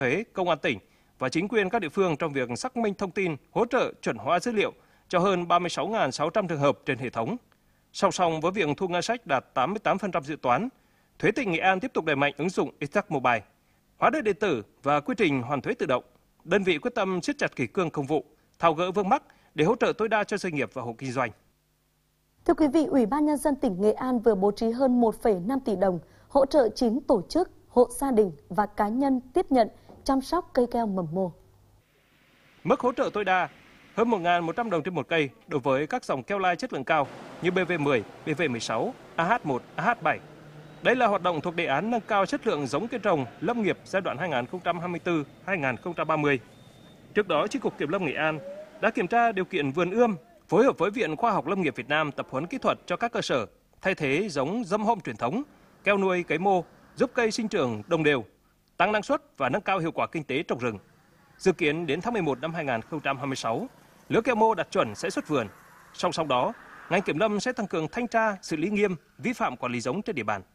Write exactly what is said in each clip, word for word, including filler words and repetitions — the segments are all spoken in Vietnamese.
thuế, công an tỉnh và chính quyền các địa phương trong việc xác minh thông tin, hỗ trợ chuẩn hóa dữ liệu cho hơn ba mươi sáu nghìn sáu trăm trường hợp trên hệ thống. Song song với việc thu ngân sách đạt tám mươi tám phần trăm dự toán, Thuế tỉnh Nghệ An tiếp tục đẩy mạnh ứng dụng e-tax mobile, hóa đơn điện tử và quy trình hoàn thuế tự động. Đơn vị quyết tâm siết chặt kỷ cương công vụ, tháo gỡ vướng mắc để hỗ trợ tối đa cho doanh nghiệp và hộ kinh doanh. Thưa quý vị, Ủy ban Nhân dân tỉnh Nghệ An vừa bố trí hơn một phẩy năm tỷ đồng hỗ trợ chín tổ chức, hộ gia đình và cá nhân tiếp nhận chăm sóc cây keo mầm mô. Mức hỗ trợ tối đa hơn một nghìn một trăm đồng trên một cây đối với các dòng keo lai chất lượng cao như B V mười, B V mười sáu, A H một, A H bảy. Đây là hoạt động thuộc đề án nâng cao chất lượng giống cây trồng lâm nghiệp giai đoạn hai nghìn không trăm hai mươi tư đến hai nghìn không trăm ba mươi. Trước đó, Chi cục Kiểm lâm Nghệ An đã kiểm tra điều kiện vườn ươm, phối hợp với Viện Khoa học Lâm nghiệp Việt Nam tập huấn kỹ thuật cho các cơ sở thay thế giống dâm hôm truyền thống, keo nuôi cấy mô, giúp cây sinh trưởng đồng đều, tăng năng suất và nâng cao hiệu quả kinh tế trồng rừng. Dự kiến đến tháng mười một năm hai nghìn không trăm hai mươi sáu, lứa keo mô đạt chuẩn sẽ xuất vườn. Song song đó, ngành kiểm lâm sẽ tăng cường thanh tra, xử lý nghiêm vi phạm quản lý giống trên địa bàn.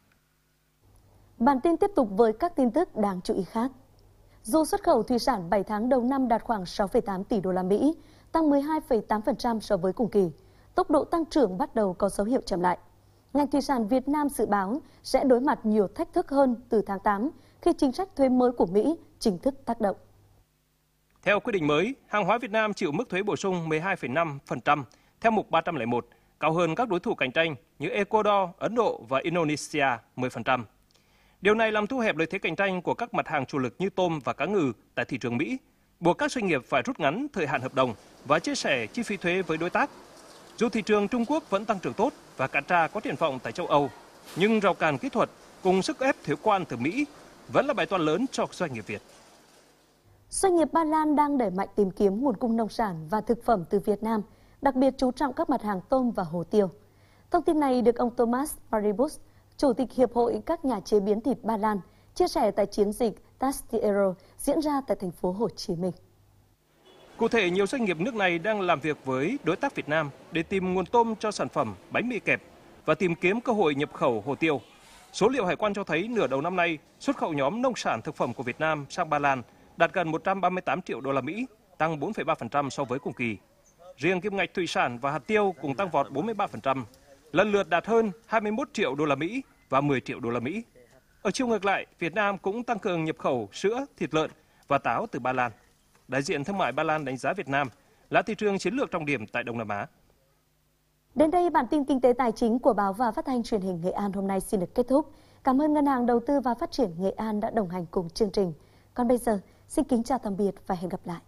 Bản tin tiếp tục với các tin tức đáng chú ý khác. Dù xuất khẩu thủy sản bảy tháng đầu năm đạt khoảng sáu phẩy tám tỷ đô la Mỹ, tăng mười hai phẩy tám phần trăm so với cùng kỳ, tốc độ tăng trưởng bắt đầu có dấu hiệu chậm lại. Ngành thủy sản Việt Nam dự báo sẽ đối mặt nhiều thách thức hơn từ tháng tám khi chính sách thuế mới của Mỹ chính thức tác động. Theo quyết định mới, hàng hóa Việt Nam chịu mức thuế bổ sung mười hai phẩy năm phần trăm theo mục ba trăm lẻ một, cao hơn các đối thủ cạnh tranh như Ecuador, Ấn Độ và Indonesia mười phần trăm. Điều này làm thu hẹp lợi thế cạnh tranh của các mặt hàng chủ lực như tôm và cá ngừ tại thị trường Mỹ, buộc các doanh nghiệp phải rút ngắn thời hạn hợp đồng và chia sẻ chi phí thuế với đối tác. Dù thị trường Trung Quốc vẫn tăng trưởng tốt và cà tra có triển vọng tại châu Âu, nhưng rào cản kỹ thuật cùng sức ép thuế quan từ Mỹ vẫn là bài toán lớn cho doanh nghiệp Việt. Doanh nghiệp Ba Lan đang đẩy mạnh tìm kiếm nguồn cung nông sản và thực phẩm từ Việt Nam, đặc biệt chú trọng các mặt hàng tôm và hồ tiêu. Thông tin này được ông Thomas Paribus, Chủ tịch Hiệp hội các nhà chế biến thịt Ba Lan, chia sẻ tại chiến dịch Tastiero diễn ra tại thành phố Hồ Chí Minh. Cụ thể, nhiều doanh nghiệp nước này đang làm việc với đối tác Việt Nam để tìm nguồn tôm cho sản phẩm bánh mì kẹp và tìm kiếm cơ hội nhập khẩu hồ tiêu. Số liệu hải quan cho thấy nửa đầu năm nay, xuất khẩu nhóm nông sản thực phẩm của Việt Nam sang Ba Lan đạt gần một trăm ba mươi tám triệu đô la Mỹ, tăng bốn phẩy ba phần trăm so với cùng kỳ. Riêng kim ngạch thủy sản và hạt tiêu cùng tăng vọt bốn mươi ba phần trăm, lần lượt đạt hơn hai mươi mốt triệu đô la Mỹ và mười triệu đô la Mỹ. Ở chiều ngược lại, Việt Nam cũng tăng cường nhập khẩu sữa, thịt lợn và táo từ Ba Lan. Đại diện thương mại Ba Lan đánh giá Việt Nam là thị trường chiến lược trọng điểm tại Đông Nam Á. Đến đây, bản tin kinh tế tài chính của báo và phát thanh truyền hình Nghệ An hôm nay xin được kết thúc. Cảm ơn Ngân hàng Đầu tư và Phát triển Nghệ An đã đồng hành cùng chương trình. Còn bây giờ, xin kính chào tạm biệt và hẹn gặp lại.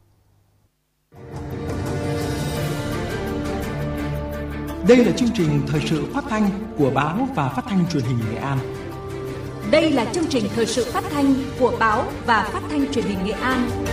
Đây là chương trình thời sự phát thanh của báo và phát thanh truyền hình Nghệ An. Đây là chương trình thời sự phát thanh của báo và phát thanh truyền hình Nghệ An.